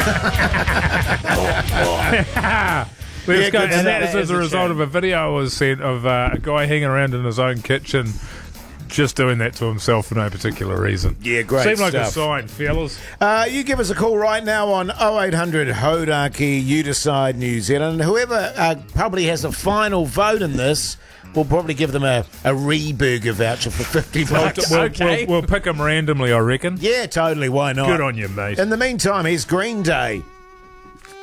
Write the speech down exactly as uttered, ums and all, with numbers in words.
Let's Yeah, go. good And that stuff. is as a That is a result shame. of a video I was sent of uh, a guy hanging around in his own kitchen, just doing that to himself for no particular reason. Yeah, great Seemed like a stuff. sign, fellas. Uh, you give us a call right now on oh eight hundred Hodaki, you decide New Zealand. Whoever uh, probably has a final vote in this, we'll probably give them a, a Re-Burger voucher for fifty bucks. We'll, Okay. we'll, we'll pick them randomly, I reckon. Yeah, totally. Why not? Good on you, mate. In the meantime, here's Green Day.